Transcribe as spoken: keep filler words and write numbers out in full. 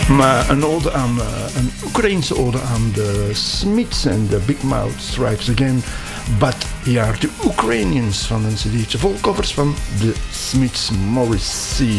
Maar een ode aan, uh, een Oekraïense ode aan de Smiths en de Big Mouth Strikes Again. But here are the Ukrainians van een cd'tje vol covers van de Smiths Morrissey.